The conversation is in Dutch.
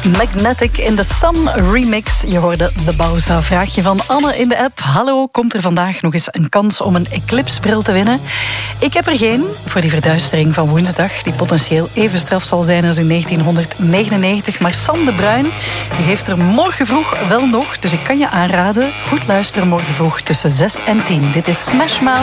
Magnetic in de Sun remix. Je hoorde de Bauza. Vraagje van Anne in de app. Hallo, komt er vandaag nog eens een kans om een eclipsebril te winnen? Ik heb er geen voor die verduistering van woensdag, die potentieel even straf zal zijn als in 1999. Maar Sam de Bruin, die heeft er morgen vroeg wel nog. Dus ik kan je aanraden, goed luisteren morgen vroeg tussen 6 en 10. Dit is Smash Mouth.